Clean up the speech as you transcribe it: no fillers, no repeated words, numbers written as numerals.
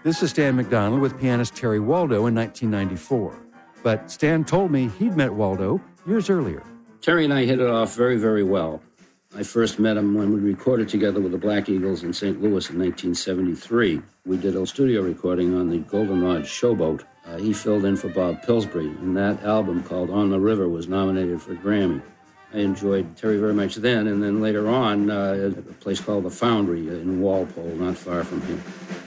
This is Stan McDonald with pianist Terry Waldo in 1994. But Stan told me he'd met Waldo years earlier. Terry and I hit it off very, very well. I first met him when we recorded together with the Black Eagles in St. Louis in 1973. We did a studio recording on the Goldenrod Showboat. He filled in for Bob Pillsbury, and that album called On the River was nominated for a Grammy. I enjoyed Terry very much then, and then later on at a place called The Foundry in Walpole, not far from here.